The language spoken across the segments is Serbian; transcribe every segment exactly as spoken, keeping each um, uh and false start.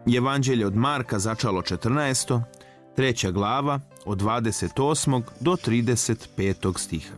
Evanđelje od Marka začalo četrnaesto, treća glava od dvadeset osmog do trideset petog stiha.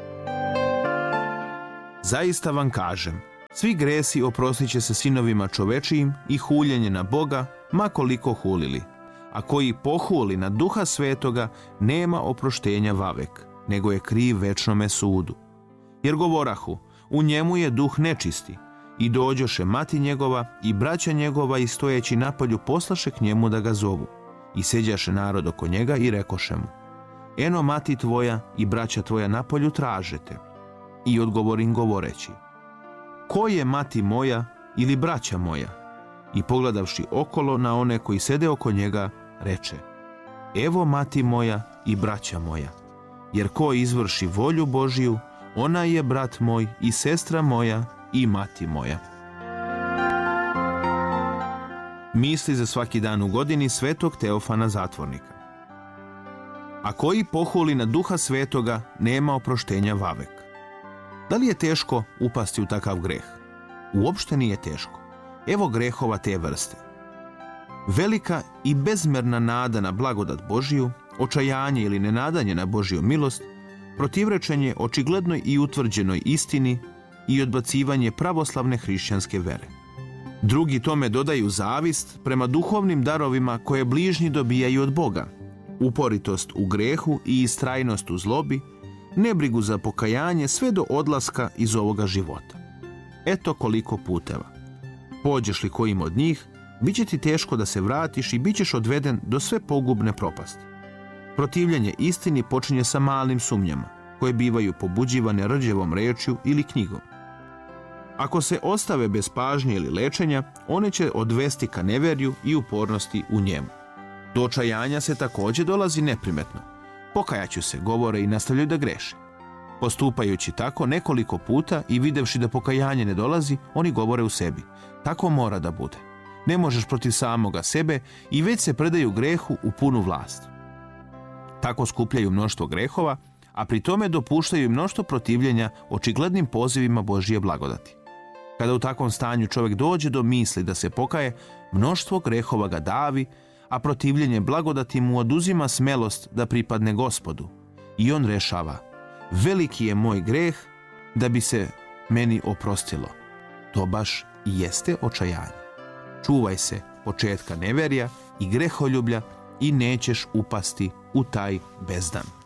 Zaista vam kažem, svi gresi oprostit će se sinovima čovečijim i huljenje na Boga, ma koliko hulili. A koji pohuli na Duha Svetoga, nema oproštenja vavek, nego je kriv večnome sudu. Jer govorahu, u njemu je duh nečisti, i dođoše mati njegova i braća njegova i stojeći napolju poslaše k njemu da ga zovu. I seđaše narod oko njega i rekoše mu, eno mati tvoja i braća tvoja napolju tražete. I odgovorim govoreći, ko je mati moja ili braća moja? I pogledavši okolo na one koji sede oko njega, reče, evo mati moja i braća moja, jer ko izvrši volju Božiju, ona je brat moj i sestra moja i mati moja. Misli za svaki dan u godini svetog Teofana Zatvornika. A koji pohuli na Duha Svetoga, nema oproštenja vavek. Da li je teško upasti u takav greh? Uopšte nije teško. Evo grehova te vrste. Velika i bezmerna nada na blagodat Božiju, očajanje ili nenadanje na Božju milost, protivrečenje očiglednoj i utvrđenoj istini i odbacivanje pravoslavne hrišćanske vere. Drugi tome dodaju zavist prema duhovnim darovima koje bližnji dobijaju od Boga, uporitost u grehu i istrajnost u zlobi, nebrigu za pokajanje sve do odlaska iz ovoga života. Eto koliko puteva. Pođeš li kojim od njih, bit će ti teško da se vratiš i bit ćeš odveden do sve pogubne propasti. Protivljenje istini počinje sa malim sumnjama, koje bivaju pobuđivane rđevom rečju ili knjigom. Ako se ostave bez pažnje ili lečenja, one će odvesti ka neverju i upornosti u njemu. Do očajanja se također dolazi neprimetno. Pokajaću se, govore i nastavljaju da greše. Postupajući tako nekoliko puta i videvši da pokajanje ne dolazi, oni govore u sebi, tako mora da bude. Ne možeš protiv samoga sebe i već se predaju grehu u punu vlast. Tako skupljaju mnoštvo grehova, a pri tome dopuštaju i mnoštvo protivljenja očiglednim pozivima Božije blagodati. Kada u takvom stanju čovjek dođe do misli da se pokaje, mnoštvo grehova ga davi, a protivljenje blagodati mu oduzima smelost da pripadne Gospodu. I on rešava, veliki je moj greh da bi se meni oprostilo. To baš i jeste očajanje. Čuvaj se početka neverja i greholjublja i nećeš upasti u taj bezdan.